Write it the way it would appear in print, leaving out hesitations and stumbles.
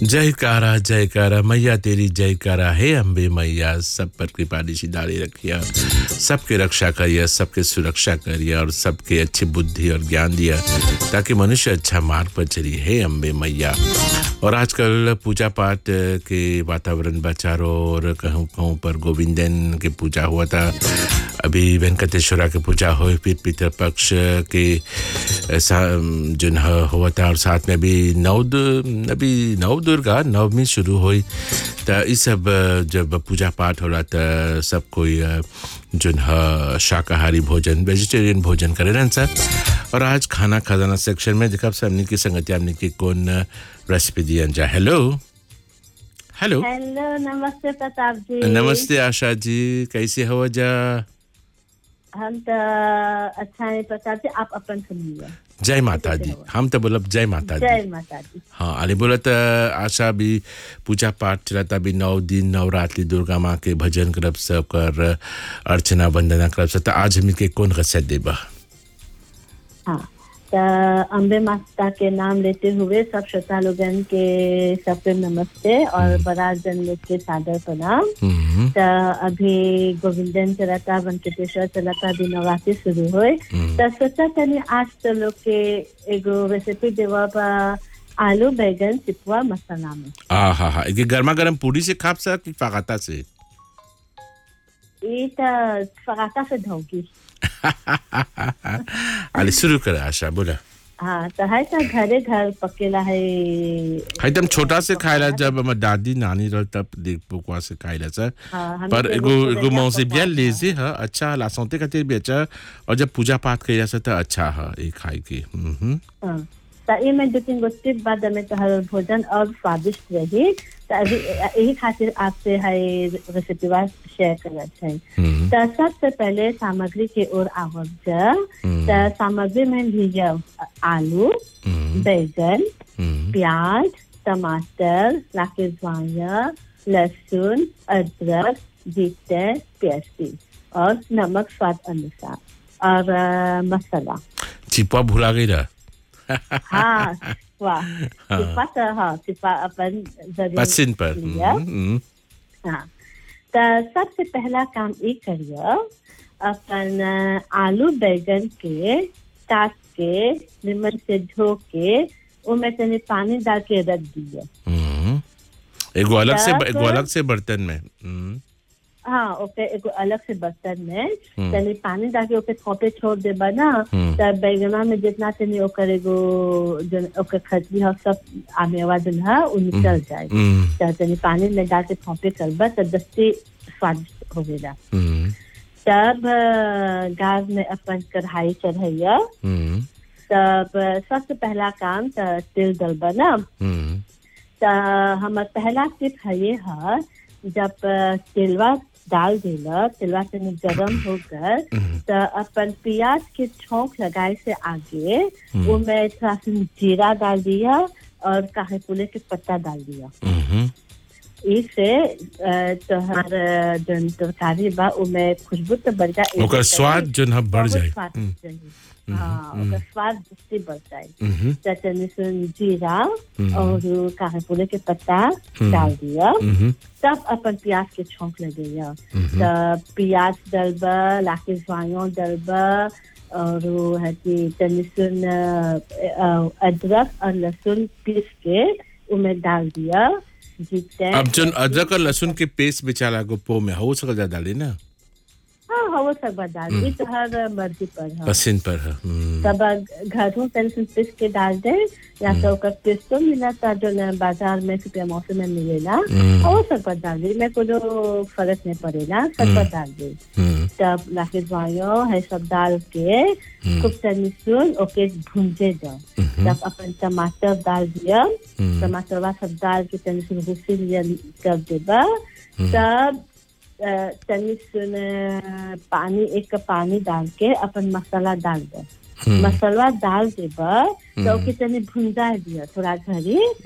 जयकारा जयकारा मैया तेरी जयकारा है अम्बे मैया सब पर कृपा निशी डाली रखिया सबके रक्षा करिए सबके सुरक्षा करिए और सबके अच्छी बुद्धि और ज्ञान दिया ताकि मनुष्य अच्छा मार्ग पर चली है अम्बे मैया। और आजकल पूजा पाठ के वातावरण बचारो और कहूँ कहूँ पर गोविंदन की पूजा हुआ था, अभी वेंकटेश्वरा की पूजा हुई, फिर पितृपक्ष के जो हुआ था और साथ में भी नव दुर्गा नवमी शुरू हुई। तो इस सब जब पूजा पाठ हो रहा था सब कोई जो शाकाहारी भोजन वेजिटेरियन भोजन करे रहन सर। और आज खाना खजाना सेक्शन में देखा हमने की संगति हमने की कौन रेसिपी दिया जा। हेलो हेलो हेलो, नमस्ते प्रताप जी। नमस्ते आशा जी, कैसे हो जा? हम तो अच्छा है प्रताप जी, आप अपन सुनिए। जय माता दी। हम तो बोलब जय माता दी। जय माता दी। हाँ अरे बोलत आशा भी पूजा पाठ चलता भी 9 दिन नवरात्रि दुर्गा माँ के भजन करब सब कर अर्चना वंदना करब सब। तो आज हम के कौन रसद देबा? हाँ, तो अम्बे माता के नाम लेते हुए सब श्रोता लोगन के सबके नमस्ते और बड़ा जन लोग के सादर प्रणाम। तो अभी गोविंदन चलता, वेंकटेश्वर चलता, भी नवरात्रि शुरू हुए। तो सोचा तनी आज तो लोग के एगो रेसिपी देवा पर आलू बैगन चिपुआ मसाला में। हाँ हाँ, ये गर्मा गर्म पूरी से खाप सा कि फगाता से? ये तो फगाता से धोगी। अरे शुरू कर आशा बोला। हाँ, तो है तो घरे घर पकेला है। एकदम छोटा से खाएला जब हम दादी नानी रह तब देख पुकवा से खाएला सर। पर एगो मौसी बिया लेजे है अच्छा लासौते खातिर भी अच्छा, और जब पूजा पाठ कइला से तो अच्छा है ये खाए के। हाँ, तो ये मैं 2-3 गो टिप बाद में तो हर भोजन और स्वादिष्ट रही। तो अभी यही खातिर आपसे है रेसिपी शेयर करना चाहिए। तो सबसे पहले सामग्री की ओर आवक जा। तो सामग्री में लीजिए आलू, बैगन, प्याज, टमाटर, लाकेजवाया, लहसुन, अदरक, जीते, प्याज और नमक स्वाद अनुसार और मसाला। चिपा भुला गई रहा। हाँ वाह, चिपा तो हाँ चिपा अपन पसीन पर। हाँ, तो सबसे पहला काम ये करिए अपन आलू बैगन के काट के निमन से धो के उनमें तनी पानी डाल के रख दिए। एगो अलग से बर्तन में। हाँ, ओके एगो अलग से बर्तन में तनी पानी डाल के ओके थोपे छोड़ देबा ना। तो बैगना में जितना तनी ओकर एगो ओकर खटली है सब आमेवा जन है वो निकल जाए। तो तनी पानी में डाल के थोपे करबा तो दस्ती स्वादिष्ट हो गया। तब गैस में अपन कढ़ाई चढ़ाइया। तब सबसे पहला काम तो तेल डलबा ना। तो हमार पहला टिप है ये है, जब तेलवा डाल देला, तेलवा तनी गरम होकर तो अपन प्याज के छौंक लगाए से आगे उसमें थोड़ा सा जीरा डाल दिया और काहे फूले के पत्ता डाल दिया। इससे तोहर जन तरकारी बा उसमें खुशबू तो बढ़ जाए, ओकर स्वाद जन बढ़ जाए। हाँ, ओकर स्वाद दस्ती बढ़ जाए। तो तनी सुन जीरा और काहे फूले के पत्ता डाल दिया। तब अपन प्याज के छौंक लगेगा। तो प्याज डलबा, लाकेजवाया डलबा और है कि तनी सुन अदरक और लहसुन पीस के उसमें डाल दिया। अब जो अदरक और लहसुन के पेस्ट बेचारा गोपो में हो सकता डाले ना। हाँ हाँ, वो सब डाल दी तो हर मर्जी पर है, पसंद पर है। तब घरों पेंसिल पीस के डाल दे या तो कर पेस्ट तो मिला था जो बाजार में सुपर मौसम में मिलेगा वो सब पर डाल दी। मेरे को जो फर्क नहीं पड़ेगा सब पर डाल दी। तब लाकेजवाया है सब डाल के खूब तनी सुन ओके भूंजे जाओ। तब अपन टमाटर डाल दिया, टमाटर सब डाल के तनी सुन हुसिल कर देबा। तब तनी सुन पानी एक कप पानी डाल के अपन मसाला डाल दे। मसाला डाल देबा तो ओके तनी भुंजा दिया थोड़ा घड़ी।